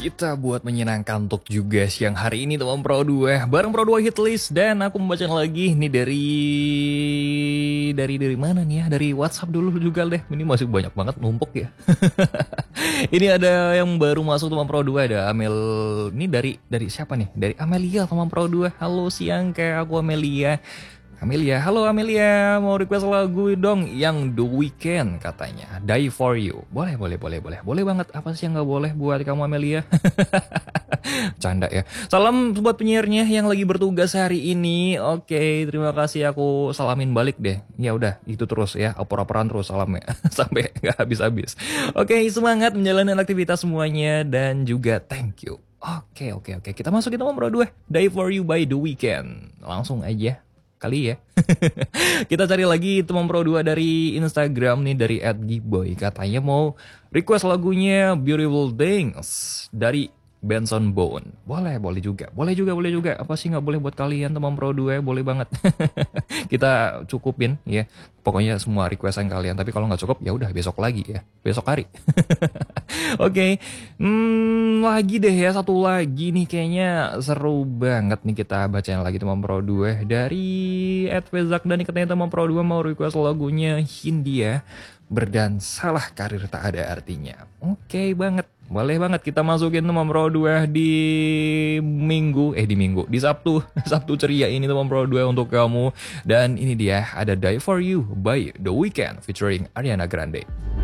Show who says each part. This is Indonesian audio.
Speaker 1: Kita buat menyenangkan untuk juga siang hari ini teman Pro 2 bareng Pro 2 Hitlist, dan aku membacakan lagi nih dari mana nih ya, dari WhatsApp dulu juga deh. Ini masih banyak banget numpuk ya. Ini ada yang baru masuk teman Pro 2, ada Amel. Ini dari siapa nih? Dari Amelia teman Pro 2. Halo siang, kayak aku Amelia. Amelia, halo Amelia, mau request lagu dong yang The Weeknd katanya, Die For You. Boleh banget. Apa sih yang nggak boleh buat kamu Amelia? Canda ya. Salam buat penyiarnya yang lagi bertugas hari ini. Oke, terima kasih, aku salamin balik deh. Ya udah, itu terus ya, opor-oporan terus salamnya sampai nggak habis-habis. Oke, semangat menjalani aktivitas semuanya dan juga thank you. Oke. Kita masukin nomor Pro 2, Die For You by The Weeknd. Langsung aja kali ya. Kita cari lagi teman Pro 2 dari Instagram nih, dari @giboy. Katanya mau request lagunya Beautiful Things dari Benson Boone. Boleh juga. Apa sih nggak boleh buat kalian teman Pro 2? Boleh banget. Kita cukupin ya. Pokoknya semua requestan kalian. Tapi kalau nggak cukup ya udah besok lagi ya. Besok hari. Oke. Lagi deh ya, satu lagi nih kayaknya seru banget nih, kita bacain lagi teman Pro 2 dari @fezak, dan katanya teman Pro 2 mau request lagunya Hindia, Berdansalah Karir Tak Ada Artinya. Oke banget. Boleh banget kita masukin teman Pro 2 di Sabtu Sabtu ceria ini teman Pro 2 untuk kamu. Dan ini dia, ada Die For You by The Weeknd featuring Ariana Grande.